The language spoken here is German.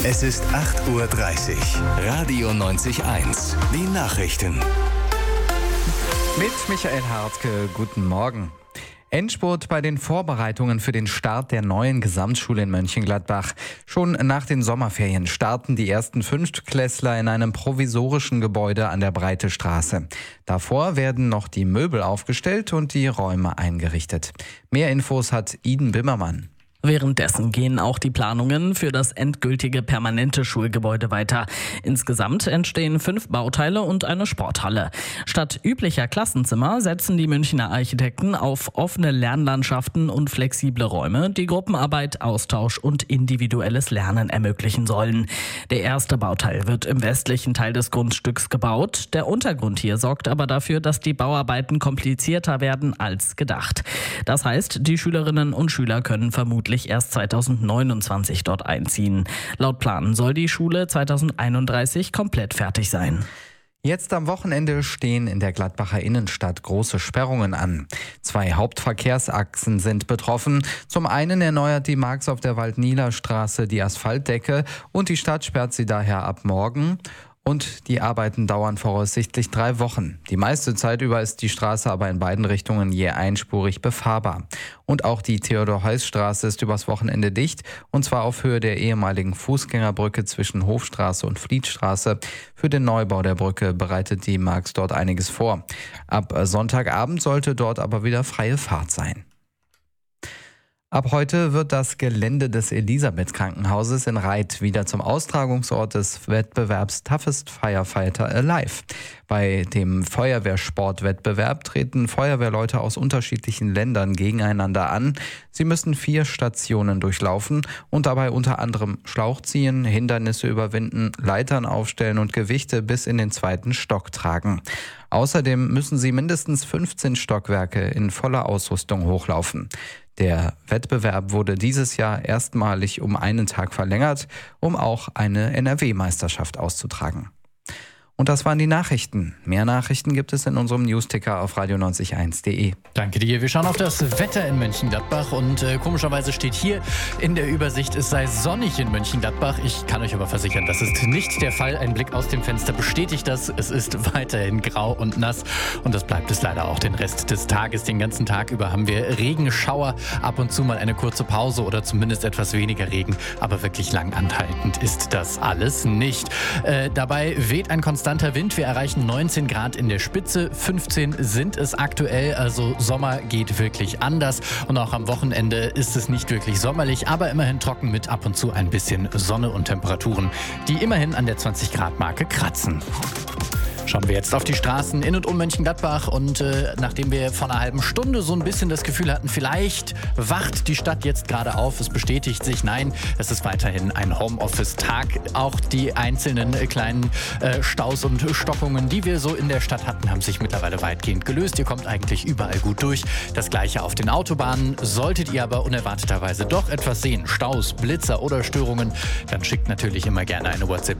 Es ist 8:30 Uhr. Radio 90.1. Die Nachrichten. Mit Michael Hartke, guten Morgen. Endspurt bei den Vorbereitungen für den Start der neuen Gesamtschule in Mönchengladbach. Schon nach den Sommerferien starten die ersten Fünftklässler in einem provisorischen Gebäude an der Breite Straße. Davor werden noch die Möbel aufgestellt und die Räume eingerichtet. Mehr Infos hat Iden Bimmermann. Währenddessen gehen auch die Planungen für das endgültige permanente Schulgebäude weiter. Insgesamt entstehen 5 Bauteile und eine Sporthalle. Statt üblicher Klassenzimmer setzen die Münchner Architekten auf offene Lernlandschaften und flexible Räume, die Gruppenarbeit, Austausch und individuelles Lernen ermöglichen sollen. Der erste Bauteil wird im westlichen Teil des Grundstücks gebaut. Der Untergrund hier sorgt aber dafür, dass die Bauarbeiten komplizierter werden als gedacht. Das heißt, die Schülerinnen und Schüler können vermutlich erst 2029 dort einziehen. Laut Plan soll die Schule 2031 komplett fertig sein. Jetzt am Wochenende stehen in der Gladbacher Innenstadt große Sperrungen an. 2 Hauptverkehrsachsen sind betroffen. Zum einen erneuert die Marx auf der Waldnieler Straße die Asphaltdecke und die Stadt sperrt sie daher ab morgen. Und die Arbeiten dauern voraussichtlich 3 Wochen. Die meiste Zeit über ist die Straße aber in beiden Richtungen je einspurig befahrbar. Und auch die Theodor-Heuss-Straße ist übers Wochenende dicht, und zwar auf Höhe der ehemaligen Fußgängerbrücke zwischen Hofstraße und Flietstraße. Für den Neubau der Brücke bereitet die Marx dort einiges vor. Ab Sonntagabend sollte dort aber wieder freie Fahrt sein. Ab heute wird das Gelände des Elisabeth-Krankenhauses in Reith wieder zum Austragungsort des Wettbewerbs Toughest Firefighter Alive. Bei dem Feuerwehrsportwettbewerb treten Feuerwehrleute aus unterschiedlichen Ländern gegeneinander an. Sie müssen 4 Stationen durchlaufen und dabei unter anderem Schlauch ziehen, Hindernisse überwinden, Leitern aufstellen und Gewichte bis in den 2. Stock tragen. Außerdem müssen sie mindestens 15 Stockwerke in voller Ausrüstung hochlaufen. Der Wettbewerb wurde dieses Jahr erstmalig um einen Tag verlängert, um auch eine NRW-Meisterschaft auszutragen. Und das waren die Nachrichten. Mehr Nachrichten gibt es in unserem Newsticker auf radio901.de. Danke dir. Wir schauen auf das Wetter in Mönchengladbach und komischerweise steht hier in der Übersicht, es sei sonnig in Mönchengladbach. Ich kann euch aber versichern, das ist nicht der Fall. Ein Blick aus dem Fenster bestätigt das. Es ist weiterhin grau und nass und das bleibt es leider auch den Rest des Tages. Den ganzen Tag über haben wir Regenschauer, ab und zu mal eine kurze Pause oder zumindest etwas weniger Regen. Aber wirklich lang anhaltend ist das alles nicht. Dabei weht ein konstanter Wind. Wir erreichen 19 Grad in der Spitze, 15 sind es aktuell, also Sommer geht wirklich anders und auch am Wochenende ist es nicht wirklich sommerlich, aber immerhin trocken mit ab und zu ein bisschen Sonne und Temperaturen, die immerhin an der 20-Grad-Marke kratzen. Schauen wir jetzt auf die Straßen in und um Mönchengladbach und nachdem wir vor einer halben Stunde so ein bisschen das Gefühl hatten, vielleicht wacht die Stadt jetzt gerade auf, es bestätigt sich, nein, es ist weiterhin ein Homeoffice-Tag. Auch die einzelnen kleinen Staus und Stockungen, die wir so in der Stadt hatten, haben sich mittlerweile weitgehend gelöst. Ihr kommt eigentlich überall gut durch. Das gleiche auf den Autobahnen. Solltet ihr aber unerwarteterweise doch etwas sehen, Staus, Blitzer oder Störungen, dann schickt natürlich immer gerne eine WhatsApp